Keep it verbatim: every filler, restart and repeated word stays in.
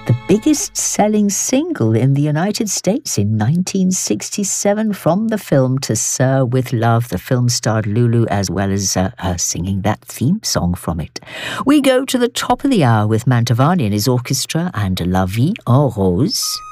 the biggest selling single in the United States in nineteen sixty-seven from the film To Sir With Love. The film starred Lulu as well as uh, her singing that theme song from it. We go to the top of the hour with Mantovani and his orchestra and La Vie en Rose.